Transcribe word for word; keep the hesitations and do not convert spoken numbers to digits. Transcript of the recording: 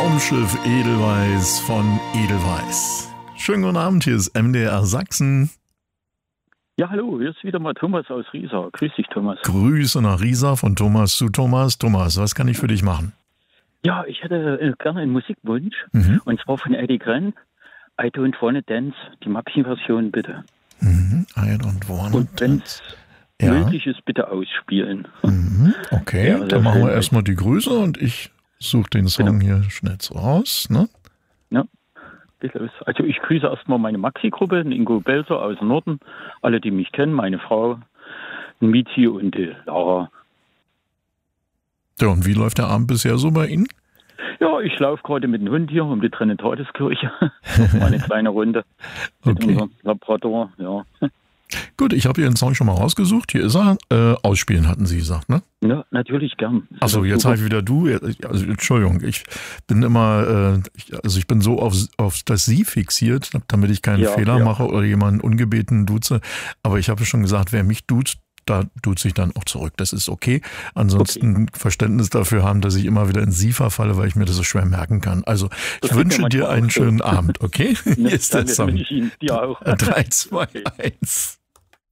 Traumschiff Edelweiss von Edelweiss. Schönen guten Abend, hier ist M D R Sachsen. Ja, hallo, hier ist wieder mal Thomas aus Riesa. Grüß dich, Thomas. Grüße nach Riesa von Thomas zu Thomas. Thomas, was kann ich für dich machen? Ja, ich hätte äh, gerne einen Musikwunsch. Mhm. Und zwar von Eddie Grenn. I don't wanna dance. Die Maxi-Version bitte. Mhm. I don't wanna Und wenn es ja. möglich ist, bitte ausspielen. Mhm. Okay, Ja, dann machen wir schön. erstmal die Grüße und ich suche den Song Genau. hier schnell so raus. Ne? Ja, geht los. Also ich grüße erstmal meine Maxi-Gruppe, den Ingo Belser aus dem Norden. Alle, die mich kennen, meine Frau, Mizi und die Lara. Ja, und wie läuft der Abend bisher so bei Ihnen? Ja, ich laufe gerade mit dem Hund hier um die Trinitatiskirche. Mal eine kleine Runde mit Okay. unserem Labrador, ja. Gut, ich habe Ihren Song schon mal rausgesucht. Hier ist er. Äh, ausspielen hatten Sie gesagt, ne? Ja, natürlich gern. Achso, jetzt habe ich wieder du. Also, Entschuldigung, ich bin immer, äh, ich, also ich bin so auf, auf das Sie fixiert, damit ich keinen Ja, Fehler ja. mache oder jemanden ungebeten duze. Aber ich habe schon gesagt, wer mich duzt, da duze ich dann auch zurück. Das ist okay. Ansonsten Verständnis dafür haben, dass ich immer wieder in Sie verfalle, weil ich mir das so schwer merken kann. Also ich Das wünsche geht ja dir manchmal einen auch so. schönen Abend, okay? Hier Ne, ist der danke, Song. wünsche ich Ihnen, dir auch. drei, zwei, eins